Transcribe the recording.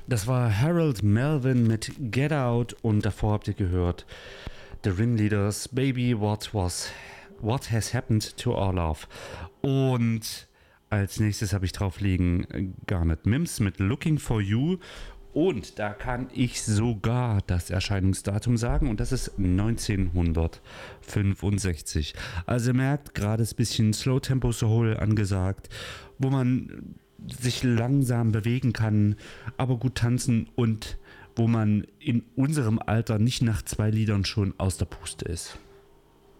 Das war Harold Melvin mit Get Out und davor habt ihr gehört The Ringleaders Baby What Has Happened to Our Love. Und als nächstes habe ich drauf liegen Garnet Mims mit Looking for You. Und da kann ich sogar das Erscheinungsdatum sagen und das ist 1965. Also ihr merkt, gerade ist ein bisschen Slow Tempo Soul angesagt, wo man sich langsam bewegen kann, aber gut tanzen und wo man in unserem Alter nicht nach 2 Liedern schon aus der Puste ist.